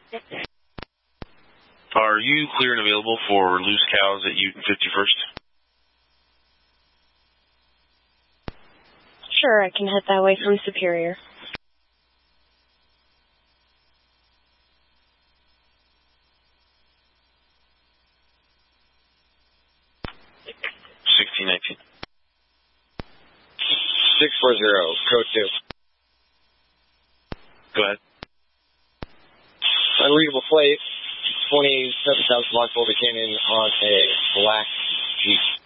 Are you clear and available for loose cows at Ute 51st? Sure, I can head that way from Superior. $16.19. 640, code 2. Go ahead. Unreadable plate, 27,000 block Boulder Canyon on a black Jeep.